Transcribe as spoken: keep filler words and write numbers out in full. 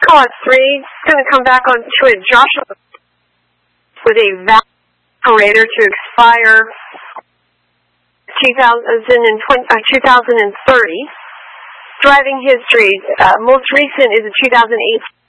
call it three. It's going to come back on to it. Joshua with a valve operator to expire two thousand thirty. Driving history. Uh, most recent is a two thousand eight.